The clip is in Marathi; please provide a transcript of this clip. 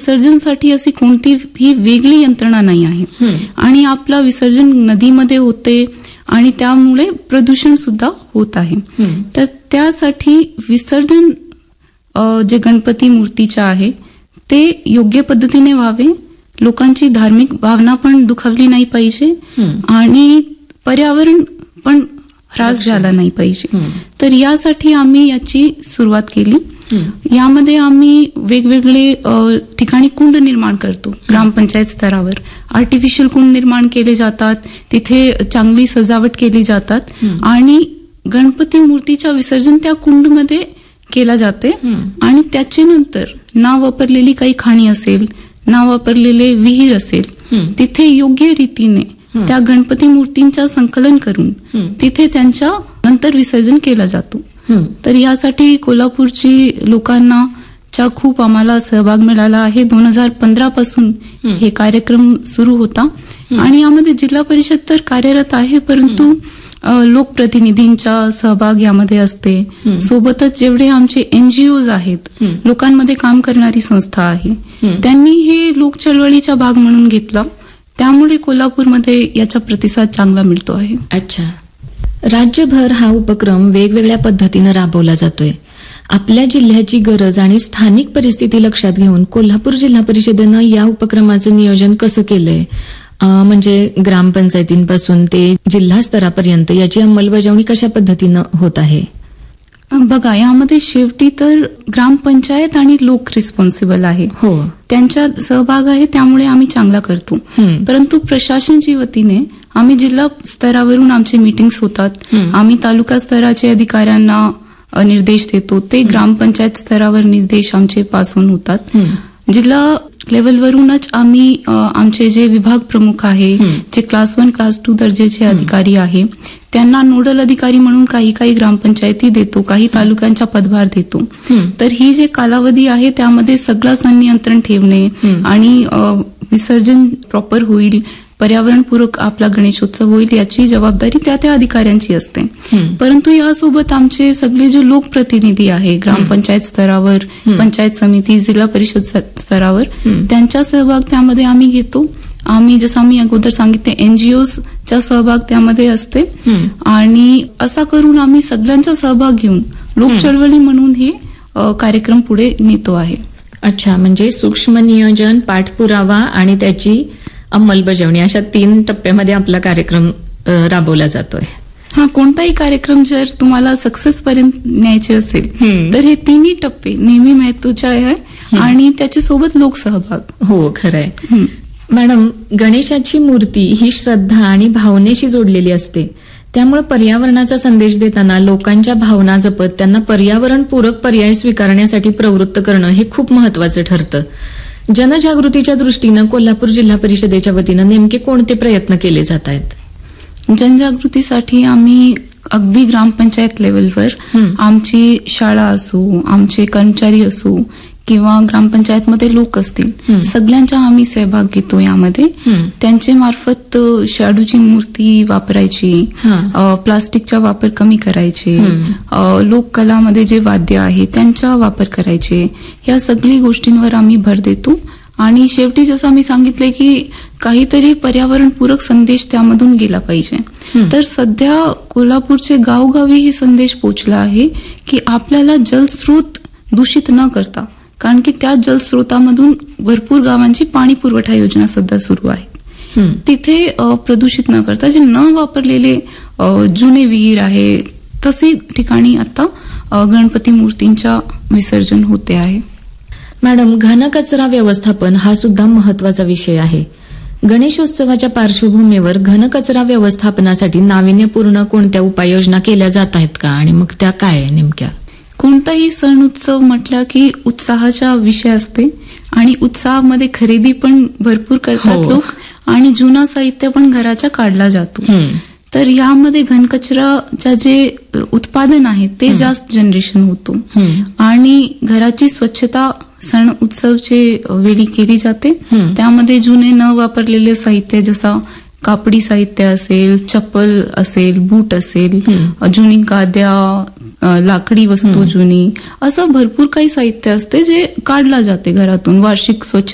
विसर्जनसाठी अशी कोणतीही वेगळी यंत्रणा नाही आहे. आणि आपला विसर्जन नदीमध्ये होते आणि त्यामुळे प्रदूषण सुद्धा होत आहे. तर त्यासाठी विसर्जन जे गणपती मूर्तीचे आहे ते योग्य पद्धतीने व्हावे, लोकांची धार्मिक भावना पण दुखावली नाही पाहिजे आणि पर्यावरण पण ह्रास झाला नाही पाहिजे. तर यासाठी आम्ही याची सुरुवात केली. यामध्ये आम्ही वेगवेगळे ठिकाणी कुंड निर्माण करतो. ग्रामपंचायत स्तरावर आर्टिफिशियल कुंड निर्माण केले जातात, तिथे चांगली सजावट केली जातात आणि गणपती मूर्तीच्या विसर्जन त्या कुंडमध्ये केला जाते. आणि त्याचे नंतर ना वापरलेली काही खाणी असेल, ना वापरलेले विहीर असेल, तिथे योग्य रीतीने त्या गणपती मूर्तींच्या संकलन करून तिथे त्यांच्या नंतर विसर्जन केलं जातो. तर यासाठी कोल्हापूरची लोकांना च्या खूप आम्हाला सहभाग मिळाला आहे. 2015 पासून हे कार्यक्रम सुरू होता आणि यामध्ये जिल्हा परिषद तर कार्यरत आहे, परंतु लोकप्रतिनिधींचा सहभाग यामध्ये असते. सोबतच जेवढे आमचे NGOs आहेत, लोकांमध्ये काम करणारी संस्था आहे, त्यांनी हे लोक चळवळीचा भाग म्हणून घेतला. त्यामुळे कोल्हापूरमध्ये याचा प्रतिसाद चांगला मिळतो आहे. अच्छा. राज्यभर हा उपक्रम वेगवेगळ्या पद्धतीने राबवला जातोय. आपल्या जिल्ह्याची गरज आणि स्थानिक परिस्थिती लक्षात घेऊन कोल्हापूर जिल्हा परिषदेनं या उपक्रमाचं नियोजन कसं केलंय? म्हणजे ग्रामपंचायतींपासून ते जिल्हा स्तरापर्यंत याची अंमलबजावणी कशा पद्धतीनं होत आहे? बघा, यामध्ये शेवटी तर ग्रामपंचायत आणि लोक रिस्पॉन्सिबल आहे. हो, त्यांचा सहभाग आहे, त्यामुळे आम्ही चांगला करतो. परंतु प्रशासनाच्या वतीने आम्ही जिल्हा स्तरावरून आमचे मीटिंग्स होतात. आम्ही तालुका स्तराचे अधिकाऱ्यांना निर्देश देतो, ते ग्रामपंचायत स्तरावर निर्देश आमचे पास होतात. जिल्हा लेवलवरूनच आम्ही आमचे जे विभाग प्रमुख आहे, जे क्लास 1 क्लास 2 दर्जाचे अधिकारी आहे, त्यांना नोडल अधिकारी म्हणून काही ग्रामपंचायती देतो, काही तालुक्यांचा पदभार देतो. तर ही जे कालावधी आहे त्यामध्ये सगळं संनियंत्रण ठेवणे आणि विसर्जन प्रॉपर होईल, पर्यावरणपूरक आपला गणेशोत्सव होईल, याची जबाबदारी त्या अधिकाऱ्यांची असते. परंतु यासोबत आमचे सगळे जे लोकप्रतिनिधी आहे ग्रामपंचायत स्तरावर, पंचायत समिती, जिल्हा परिषद स्तरावर, त्यांचा सहभाग त्यामध्ये आम्ही घेतो. आम्ही जसं आम्ही अगोदर सांगितले NGOs चा सहभाग त्यामध्ये असते आणि असा करून आम्ही सगळ्यांचा सहभाग घेऊन लोक चळवळी म्हणून हे कार्यक्रम पुढे नेतो आहे. अच्छा, म्हणजे सूक्ष्म नियोजन, पाठपुरावा आणि त्याची अंमलबजावणी अशा 3 टप्प्यामध्ये आपला कार्यक्रम राबवला जातोय. कोणताही कार्यक्रम जर तुम्हाला सक्सेस पर्यंत न्यायचे असेल तर हे 3 टप्पे नेहमी महत्वाचे आहे आणि त्याच्या सोबत लोकसहभाग. हो, खरंय. मॅडम, गणेशाची मूर्ती ही श्रद्धा आणि भावनेशी जोडलेली असते. त्यामुळे पर्यावरणाचा संदेश देताना लोकांच्या भावना जपत त्यांना पर्यावरणपूरक पर्याय स्वीकारण्यासाठी प्रवृत्त करणं हे खूप महत्वाचं ठरतं. जनजागृतीच्या दृष्टीनं कोल्हापूर जिल्हा परिषदेच्या वतीनं नेमके कोणते प्रयत्न केले जात आहेत? जनजागृतीसाठी आम्ही अगदी ग्रामपंचायत लेवलवर आमची शाळा असो, आमचे कर्मचारी असो किंवा ग्रामपंचायतमध्ये लोक असतील, सगळ्यांचा आम्ही सहभाग घेतो यामध्ये. त्यांचे मार्फत शाडूची मूर्ती वापरायची, प्लास्टिकचा वापर कमी करायचे, लोककलामध्ये जे वाद्य आहे त्यांचा वापर करायचे, या सगळी गोष्टींवर आम्ही भर देतो. आणि शेवटी जसं आम्ही सांगितले की काहीतरी पर्यावरणपूरक संदेश त्यामधून गेला पाहिजे. तर सध्या कोल्हापूरचे गावोगावी हे संदेश पोहोचला आहे की आपल्याला जलस्रोत दूषित न करता, कारण की त्या जलस्रोतामधून भरपूर गावांची पाणी पुरवठा योजना सध्या सुरू आहे, तिथे प्रदूषित न करता जे न वापरलेले जुने विहीर आहे तसे ठिकाणी आता गणपती मूर्तींच्या विसर्जन होते आहे. मॅडम, घनकचरा व्यवस्थापन हा सुद्धा महत्वाचा विषय आहे. गणेशोत्सवाच्या पार्श्वभूमीवर घनकचरा व्यवस्थापनासाठी नाविन्यपूर्ण कोणत्या उपाययोजना केल्या जात आहेत का, आणि मग त्या काय नेमक्या? कोणताही सण उत्सव म्हटला की उत्साहाचा विषय असते आणि उत्साहामध्ये खरेदी पण भरपूर करतात लोक आणि जुना साहित्य पण घराचा काढला जातो. तर यामध्ये घनकचराचं जे उत्पादन आहे ते जास्त जनरेशन होतो आणि घराची स्वच्छता सण उत्सवचे वेळी केली जाते. त्यामध्ये जुने न वापरलेले साहित्य जसा कापडी साहित्य असेल, चप्पल असेल, बूट असेल, जुनी गाद्या, लाकडी वस्तू जुनी, असं भरपूर काही साहित्य असते जे काढला जाते घरातून वार्षिक स्वच्छ